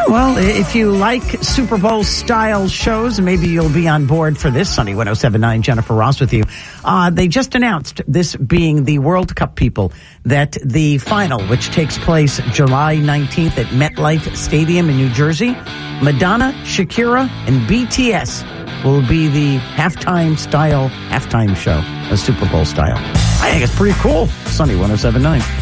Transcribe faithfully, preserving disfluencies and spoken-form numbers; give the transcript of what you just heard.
Well, if you like Super Bowl style shows, maybe you'll be on board for this. Sunny one oh seven point nine, Jennifer Ross with you. Uh, they just announced, this being the World Cup people, that the final, which takes place July nineteenth at MetLife Stadium in New Jersey, Madonna, Shakira, and B T S will be the halftime style, halftime show, a Super Bowl style. I think it's pretty cool. Sunny one oh seven point nine.